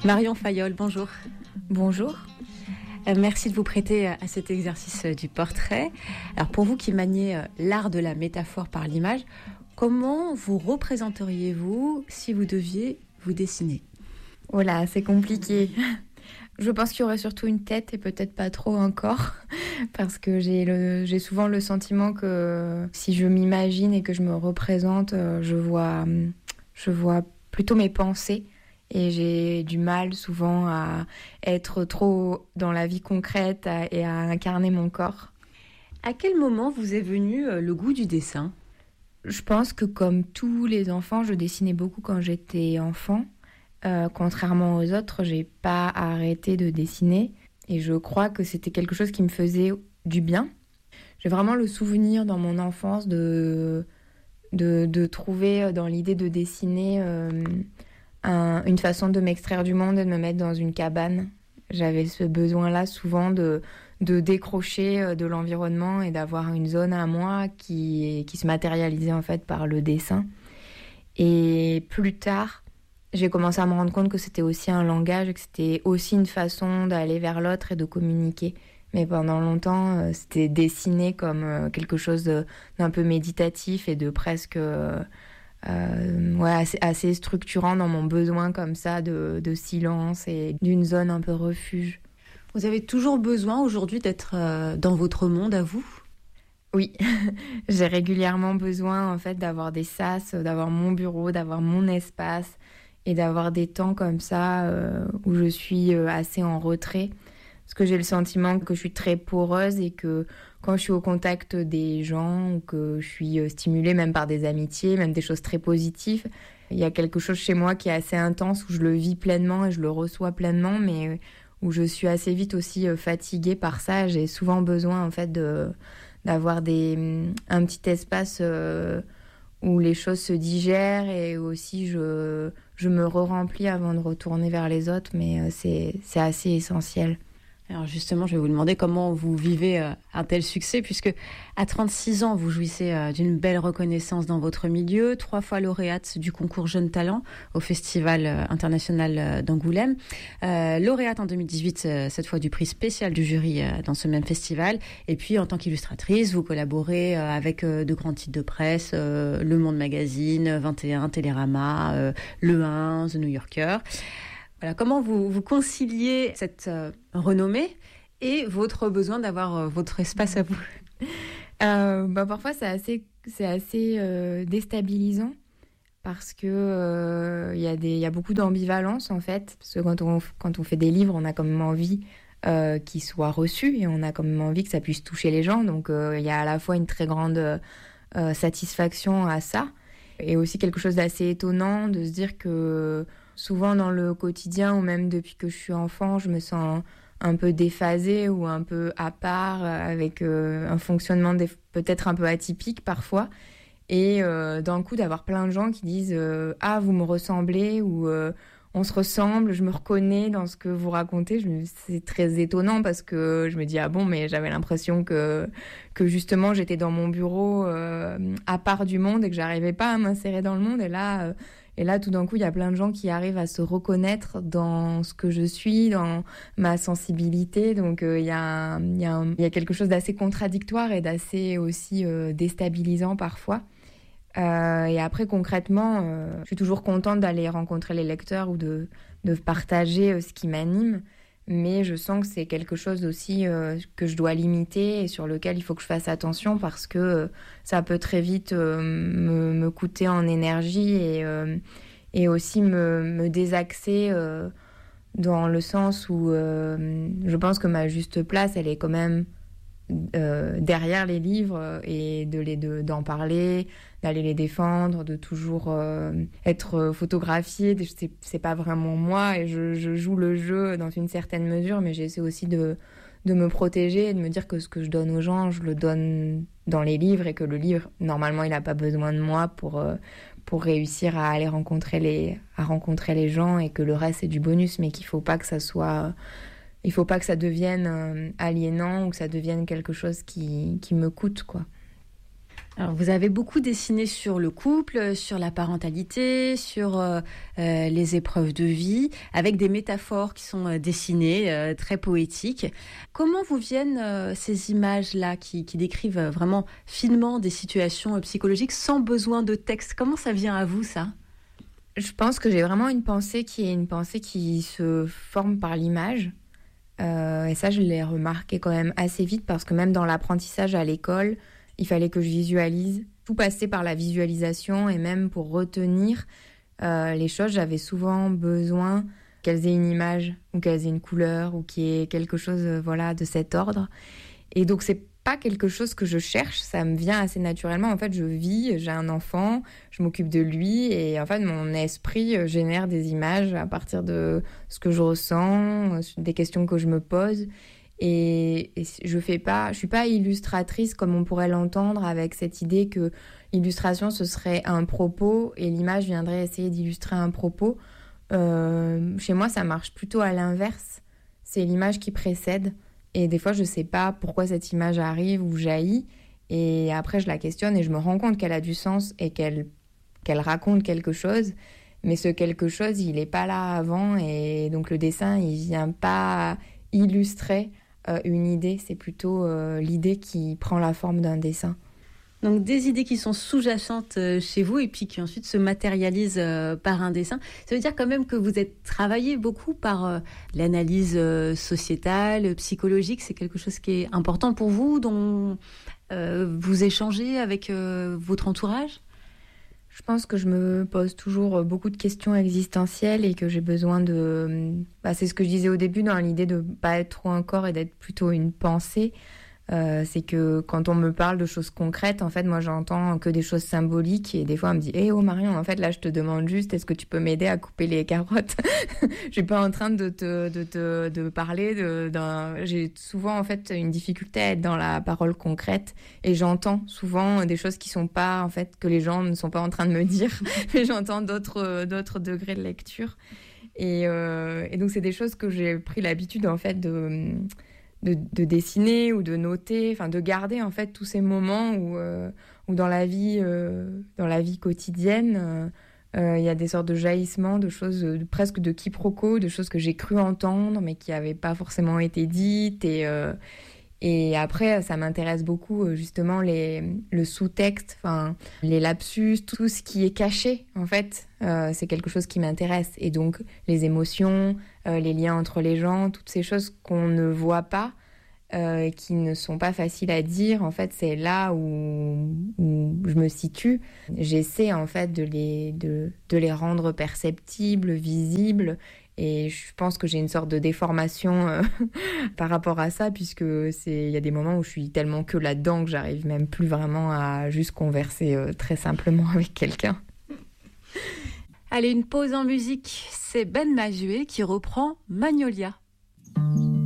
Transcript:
Marion Fayolle, bonjour. Bonjour. Merci de vous prêter à cet exercice du portrait. Alors pour vous qui maniez l'art de la métaphore par l'image, comment vous représenteriez-vous si vous deviez vous dessiner ? Oh là, c'est compliqué. Je pense qu'il y aurait surtout une tête et peut-être pas trop un corps, parce que j'ai souvent le sentiment que si je m'imagine et que je me représente, je vois plutôt mes pensées. Et j'ai du mal souvent à être trop dans la vie concrète et à incarner mon corps. À quel moment vous est venu le goût du dessin ? Je pense que comme tous les enfants, je dessinais beaucoup quand j'étais enfant. Contrairement aux autres, j'ai pas arrêté de dessiner. Et je crois que c'était quelque chose qui me faisait du bien. J'ai vraiment le souvenir dans mon enfance de trouver dans l'idée de dessiner une façon de m'extraire du monde et de me mettre dans une cabane. J'avais ce besoin-là souvent de décrocher de l'environnement et d'avoir une zone à moi qui se matérialisait en fait par le dessin. Et plus tard, j'ai commencé à me rendre compte que c'était aussi un langage et que c'était aussi une façon d'aller vers l'autre et de communiquer. Mais pendant longtemps, c'était dessiné comme quelque chose d'un peu méditatif et de presque... assez structurant dans mon besoin comme ça de silence et d'une zone un peu refuge. Vous avez toujours besoin aujourd'hui d'être dans votre monde à vous ? Oui, j'ai régulièrement besoin en fait d'avoir des sas, d'avoir mon bureau, d'avoir mon espace et d'avoir des temps comme ça où je suis assez en retrait. Parce que j'ai le sentiment que je suis très poreuse et que quand je suis au contact des gens ou que je suis stimulée même par des amitiés, même des choses très positives, il y a quelque chose chez moi qui est assez intense où je le vis pleinement et je le reçois pleinement, mais où je suis assez vite aussi fatiguée par ça. J'ai souvent besoin en fait d'avoir un petit espace où les choses se digèrent et aussi je me re-remplis avant de retourner vers les autres, mais c'est assez essentiel. Alors justement, je vais vous demander comment vous vivez un tel succès, puisque à 36 ans, vous jouissez d'une belle reconnaissance dans votre milieu, 3 fois lauréate du concours Jeunes Talents au Festival international d'Angoulême, lauréate en 2018, cette fois du prix spécial du jury dans ce même festival, et puis en tant qu'illustratrice, vous collaborez avec de grands titres de presse, Le Monde Magazine, 21, Télérama, Le 1, The New Yorker. Voilà, comment vous conciliez cette renommée et votre besoin d'avoir votre espace à vous ? Parfois, c'est assez déstabilisant parce que il y a beaucoup d'ambivalence en fait. Parce que quand on fait des livres, on a quand même envie qu'ils soient reçus et on a quand même envie que ça puisse toucher les gens. Donc, il y a à la fois une très grande satisfaction à ça et aussi quelque chose d'assez étonnant de se dire que souvent dans le quotidien ou même depuis que je suis enfant, je me sens un peu déphasée ou un peu à part avec un fonctionnement peut-être un peu atypique parfois. Et d'un coup d'avoir plein de gens qui disent « Ah, vous me ressemblez » ou on se ressemble, je me reconnais dans ce que vous racontez. C'est très étonnant parce que je me dis « Ah bon, mais j'avais l'impression que justement j'étais dans mon bureau à part du monde et que j'arrivais pas à m'insérer dans le monde. » Et là, tout d'un coup, il y a plein de gens qui arrivent à se reconnaître dans ce que je suis, dans ma sensibilité. Donc, il y a quelque chose d'assez contradictoire et d'assez aussi déstabilisant parfois. Et après, concrètement, je suis toujours contente d'aller rencontrer les lecteurs ou de partager ce qui m'anime. Mais je sens que c'est quelque chose aussi que je dois limiter et sur lequel il faut que je fasse attention parce que ça peut très vite me coûter en énergie et aussi me désaxer dans le sens où je pense que ma juste place, elle est quand même derrière les livres et d'en parler, d'aller les défendre, de toujours être photographiée. C'est pas vraiment moi et je joue le jeu dans une certaine mesure, mais j'essaie aussi de me protéger et de me dire que ce que je donne aux gens, je le donne dans les livres et que le livre, normalement, il n'a pas besoin de moi pour réussir à aller rencontrer les gens et que le reste, c'est du bonus, mais qu'il faut pas que ça soit... Il faut pas que ça devienne aliénant ou que ça devienne quelque chose qui me coûte, quoi. Alors, vous avez beaucoup dessiné sur le couple, sur la parentalité, sur les épreuves de vie, avec des métaphores qui sont dessinées, très poétiques. Comment vous viennent ces images-là qui décrivent vraiment finement des situations psychologiques sans besoin de texte? Comment ça vient à vous, ça? Je pense que j'ai vraiment une pensée qui se forme par l'image. Et ça, je l'ai remarqué quand même assez vite parce que même dans l'apprentissage à l'école, il fallait que je visualise. Tout passait par la visualisation et même pour retenir les choses, j'avais souvent besoin qu'elles aient une image ou qu'elles aient une couleur ou qu'il y ait quelque chose de cet ordre. Et donc, c'est pas quelque chose que je cherche, ça me vient assez naturellement. En fait, je vis, j'ai un enfant, je m'occupe de lui et en fait, mon esprit génère des images à partir de ce que je ressens, des questions que je me pose. Et je suis pas illustratrice comme on pourrait l'entendre avec cette idée que l'illustration ce serait un propos et l'image viendrait essayer d'illustrer un propos. Chez moi, ça marche plutôt à l'inverse. C'est l'image qui précède. Et des fois, je ne sais pas pourquoi cette image arrive ou jaillit. Et après, je la questionne et je me rends compte qu'elle a du sens et qu'elle raconte quelque chose. Mais ce quelque chose, il n'est pas là avant. Et donc, le dessin, il ne vient pas illustrer une idée. C'est plutôt l'idée qui prend la forme d'un dessin. Donc des idées qui sont sous-jacentes chez vous et puis qui ensuite se matérialisent par un dessin. Ça veut dire quand même que vous êtes travaillé beaucoup par l'analyse sociétale, psychologique. C'est quelque chose qui est important pour vous, dont vous échangez avec votre entourage? Je pense que je me pose toujours beaucoup de questions existentielles et que j'ai besoin de... c'est ce que je disais au début dans l'idée de ne pas être trop un corps et d'être plutôt une pensée. C'est que quand on me parle de choses concrètes, en fait, moi, j'entends que des choses symboliques et des fois, on me dit « Eh oh Marion, en fait, là, je te demande juste, est-ce que tu peux m'aider à couper les carottes ?» Je suis pas en train de parler J'ai souvent, en fait, une difficulté à être dans la parole concrète et j'entends souvent des choses qui sont pas, en fait, que les gens ne sont pas en train de me dire, mais j'entends d'autres degrés de lecture. Et donc, c'est des choses que j'ai pris l'habitude, en fait, de dessiner ou de noter, enfin de garder en fait tous ces moments où dans la vie quotidienne, il y a des sortes de jaillissements, de choses presque de quiproquos, de choses que j'ai cru entendre mais qui n'avaient pas forcément été dites. Et après, ça m'intéresse beaucoup justement le sous-texte, enfin les lapsus, tout ce qui est caché en fait, c'est quelque chose qui m'intéresse. Et donc les émotions, les liens entre les gens, toutes ces choses qu'on ne voit pas, qui ne sont pas faciles à dire, en fait, c'est là où je me situe. J'essaie en fait de les rendre perceptibles, visibles. Et je pense que j'ai une sorte de déformation par rapport à ça, puisque il y a des moments où je suis tellement que là-dedans que j'arrive même plus vraiment à juste converser très simplement avec quelqu'un. Allez, une pause en musique. C'est Ben Mazué qui reprend Magnolia.